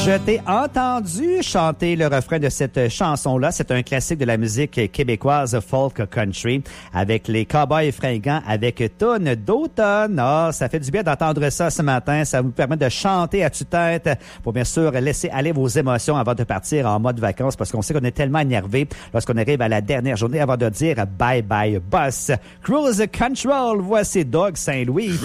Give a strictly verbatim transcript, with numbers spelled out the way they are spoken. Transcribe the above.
Je t'ai entendu chanter le refrain de cette chanson-là. C'est un classique de la musique québécoise folk country avec les Cowboys fringants avec Toune d'automne. Ah, ça fait du bien d'entendre ça ce matin. Ça vous permet de chanter à tue-tête pour bien sûr laisser aller vos émotions avant de partir en mode vacances parce qu'on sait qu'on est tellement énervé lorsqu'on arrive à la dernière journée avant de dire bye bye boss. Cruise Control, voici Doug Saint-Louis.